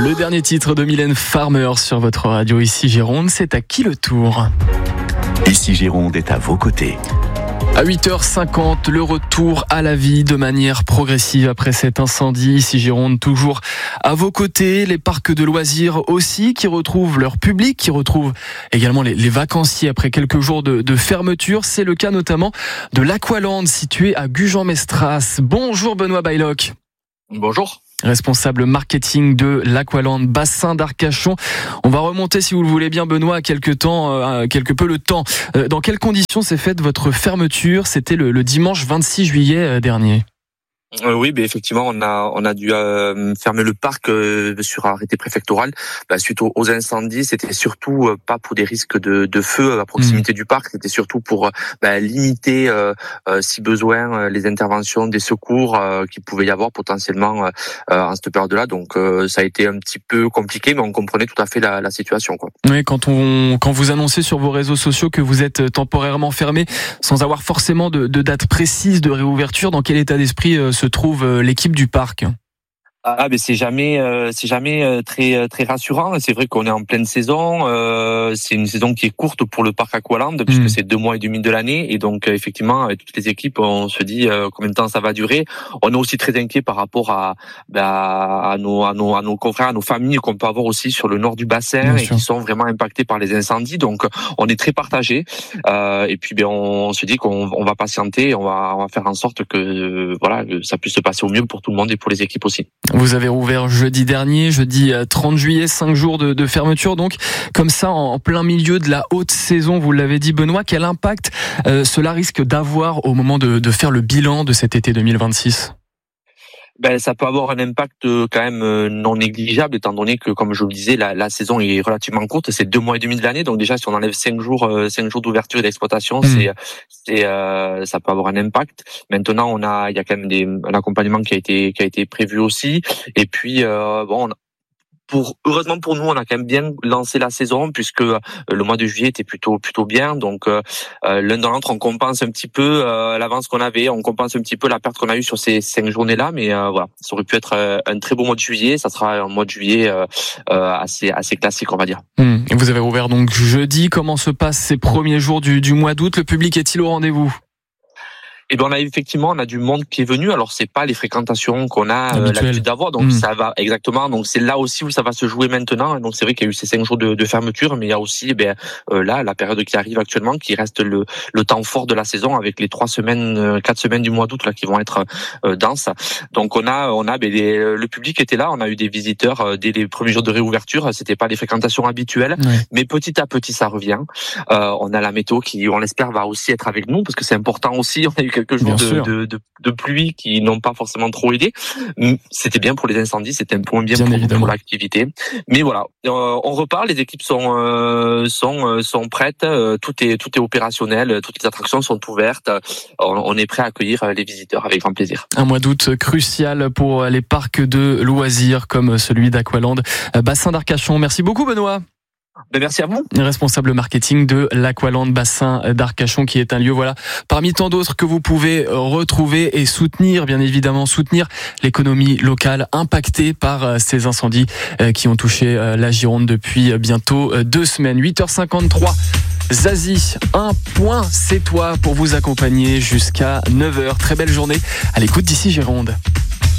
Le dernier titre de Mylène Farmer sur votre radio Ici Gironde, c'est à qui le tour ? Ici Gironde est à vos côtés. À 8h50, le retour à la vie de manière progressive après cet incendie. Ici Gironde, toujours à vos côtés. Les parcs de loisirs aussi qui retrouvent leur public, qui retrouvent également les vacanciers après quelques jours de fermeture. C'est le cas notamment de l'Aqualand situé à Gujan-Mestras. Bonjour Benoît Bailloc. Bonjour. Responsable marketing de l'Aqualand Bassin d'Arcachon. On va remonter, si vous le voulez bien, Benoît, à quelque peu le temps. Dans quelles conditions s'est faite votre fermeture ? C'était le dimanche 26 juillet dernier. Oui, effectivement, on a dû fermer le parc sur arrêté préfectoral suite aux incendies. C'était surtout pas pour des risques de feu à proximité du parc, c'était surtout pour limiter, si besoin, les interventions des secours qu'il pouvait y avoir potentiellement en cette période-là. Donc ça a été un petit peu compliqué, mais on comprenait tout à fait la situation, quoi. Oui, quand vous annoncez sur vos réseaux sociaux que vous êtes temporairement fermé, sans avoir forcément de date précise de réouverture, dans quel état d'esprit se trouve l'équipe du parc ? C'est jamais très rassurant. C'est vrai qu'on est en pleine saison. C'est une saison qui est courte pour le parc Aqualand puisque c'est 2 mois et demi de l'année, et donc effectivement avec toutes les équipes on se dit combien de temps ça va durer. On est aussi très inquiet par rapport à nos confrères, à nos familles qu'on peut avoir aussi sur le nord du bassin et qui sont vraiment impactés par les incendies. Donc on est très partagés. Et puis on se dit qu'on va patienter, on va faire en sorte que ça puisse se passer au mieux pour tout le monde et pour les équipes aussi. Vous avez rouvert jeudi 30 juillet, 5 jours de fermeture, donc comme ça en plein milieu de la haute saison, vous l'avez dit Benoît. Quel impact cela risque d'avoir au moment de faire le bilan de cet été 2026 ? Ça peut avoir un impact quand même non négligeable, étant donné que, comme je vous le disais, la saison est relativement courte. C'est 2 mois et demi de l'année, donc déjà si on enlève 5 jours d'ouverture et d'exploitation, ça peut avoir un impact. Maintenant, il y a quand même un accompagnement qui a été prévu aussi. Et puis heureusement pour nous, on a quand même bien lancé la saison puisque le mois de juillet était plutôt bien. Donc l'un dans l'autre, on compense un petit peu l'avance qu'on avait, on compense un petit peu la perte qu'on a eue sur ces 5 journées-là. Mais ça aurait pu être un très beau mois de juillet. Ça sera un mois de juillet assez classique, on va dire. Et vous avez rouvert donc jeudi. Comment se passent ces premiers jours du mois d'août ? Le public est-il au rendez-vous ? On a du monde qui est venu. Alors c'est pas les fréquentations qu'on a l'habitude d'avoir, donc ça va exactement. Donc c'est là aussi où ça va se jouer maintenant. Donc c'est vrai qu'il y a eu ces 5 jours de fermeture, mais il y a aussi là la période qui arrive actuellement, qui reste le temps fort de la saison avec les 4 semaines du mois d'août là qui vont être denses. Donc on a le public était là. On a eu des visiteurs dès les premiers jours de réouverture. C'était pas les fréquentations habituelles, mais petit à petit ça revient. On a la météo qui, on l'espère, va aussi être avec nous parce que c'est important aussi. On a eu quelques jours de pluie qui n'ont pas forcément trop aidé. C'était bien pour les incendies, c'était un peu moins bien pour l'activité. Mais voilà, on repart, les équipes sont prêtes, tout est opérationnel, toutes les attractions sont ouvertes. On est prêt à accueillir les visiteurs avec grand plaisir. Un mois d'août crucial pour les parcs de loisirs comme celui d'Aqualand Bassin d'Arcachon. Merci beaucoup Benoît. Merci à vous. Responsable marketing de l'Aqualand Bassin d'Arcachon, qui est un lieu, parmi tant d'autres que vous pouvez retrouver et soutenir, bien évidemment, l'économie locale impactée par ces incendies qui ont touché la Gironde depuis bientôt 2 semaines. 8h53. Zazie, un point, c'est toi pour vous accompagner jusqu'à 9h. Très belle journée à l'écoute d'Ici Gironde.